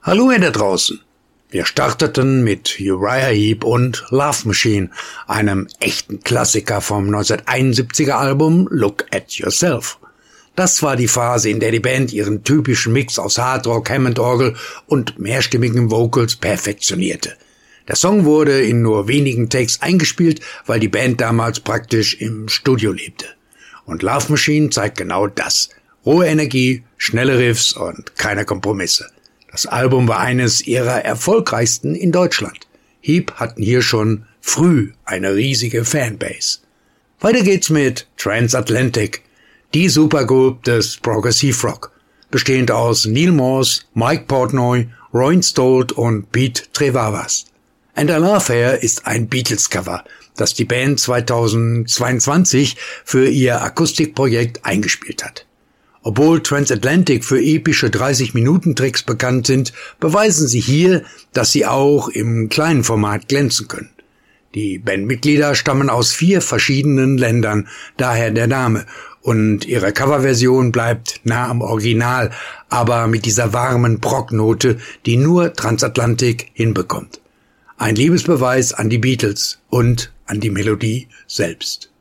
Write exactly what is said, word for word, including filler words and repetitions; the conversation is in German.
Hallo ihr da draußen. Wir starteten mit Uriah Heep und Love Machine, einem echten Klassiker vom neunzehnhunderteinundsiebziger Album Look at Yourself. Das war die Phase, in der die Band ihren typischen Mix aus Hardrock, Hammond-Orgel und mehrstimmigen Vocals perfektionierte. Der Song wurde in nur wenigen Takes eingespielt, weil die Band damals praktisch im Studio lebte. Und Love Machine zeigt genau das. Rohe Energie, schnelle Riffs und keine Kompromisse. Das Album war eines ihrer erfolgreichsten in Deutschland. Heep hatten hier schon früh eine riesige Fanbase. Weiter geht's mit Transatlantic, die Supergroup des Progressive Rock, bestehend aus Neil Morse, Mike Portnoy, Roy Stolt und Pete Trewavas. And I Love Her ist ein Beatles-Cover, das die Band zweitausendzweiundzwanzig für ihr Akustikprojekt eingespielt hat. Obwohl Transatlantic für epische dreißig-Minuten-Tracks bekannt sind, beweisen sie hier, dass sie auch im kleinen Format glänzen können. Die Bandmitglieder stammen aus vier verschiedenen Ländern, daher der Name, und ihre Coverversion bleibt nah am Original, aber mit dieser warmen Prog-Note, die nur Transatlantic hinbekommt. Ein Liebesbeweis an die Beatles und an die Melodie selbst.